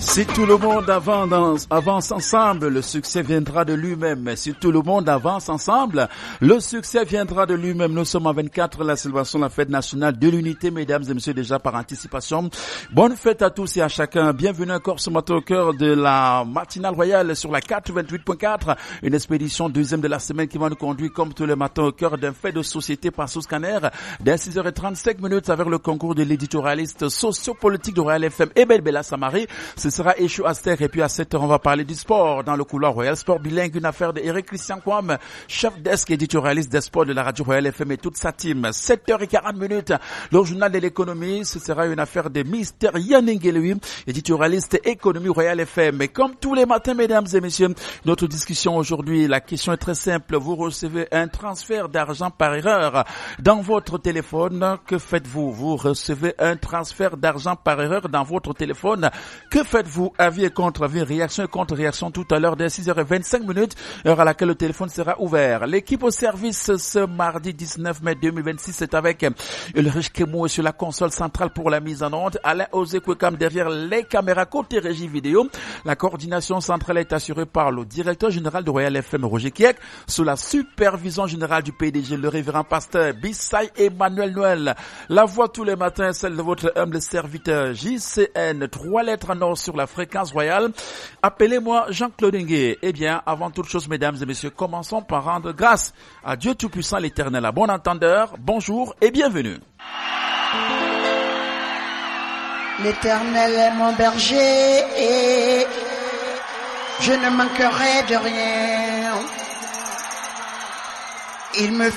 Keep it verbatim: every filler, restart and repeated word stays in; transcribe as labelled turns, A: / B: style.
A: Si tout le monde avance, avance ensemble, le succès viendra de lui-même. Si tout le monde avance ensemble, le succès viendra de lui-même. Nous sommes en vingt-quatre, la célébration de la fête nationale de l'unité, mesdames et messieurs, déjà par anticipation. Bonne fête à tous et à chacun. Bienvenue encore ce matin au cœur de la matinale royale sur la quatre-vingt-huit point quatre. Une expédition deuxième de la semaine qui va nous conduire comme tous les matins au cœur d'un fait de société par sous scanner. Dès six heures trente-cinq minutes avec le concours de l'éditorialiste sociopolitique de Royal F M et Bella Samari. Ce sera Échou Aster et puis à sept heures on va parler du sport dans le couloir Royal Sport bilingue, une affaire de Eric Christian Kwam, chef desk éditorialiste des sports de la radio Royal F M et toute sa team. sept heures quarante minutes, le journal de l'économie, ce sera une affaire de Mister Yannick Ngelui, éditorialiste économie Royal F M. Et comme tous les matins, mesdames et messieurs, notre discussion aujourd'hui, la question est très simple. Vous recevez un transfert d'argent par erreur dans votre téléphone. Que faites-vous? Vous recevez un transfert d'argent par erreur dans votre téléphone. Que faites-vous? Avis et contre-avis, réaction et contre-réaction tout à l'heure dès six heures vingt-cinq minutes, heure à laquelle le téléphone sera ouvert. L'équipe au service ce mardi dix-neuf mai deux mille vingt-six est avec Ulrich Kemo sur la console centrale pour la mise en onde, Alain Ozekwekam derrière les caméras côté régie vidéo. La coordination centrale est assurée par le directeur général de Royal F M, Roger Kiek, sous la supervision générale du P D G, le révérend pasteur Bissay Emmanuel Noël. La voix tous les matins, celle de votre humble serviteur J C N, trois lettres en or sur la fréquence royale. Appelez-moi Jean-Claude Ngué. Eh bien, avant toute chose, mesdames et messieurs, commençons par rendre grâce à Dieu Tout-Puissant, l'Éternel. À bon entendeur, bonjour et bienvenue.
B: L'Éternel est mon berger et je ne manquerai de rien. Il me